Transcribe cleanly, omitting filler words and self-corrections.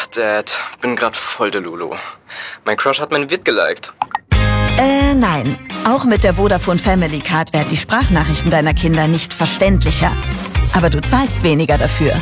Dad, bin grad voll der Lulu. Mein Crush hat mein Vid geliked. Nein. Auch mit der Vodafone Family Card werden die Sprachnachrichten deiner Kinder nicht verständlicher. Aber du zahlst weniger dafür.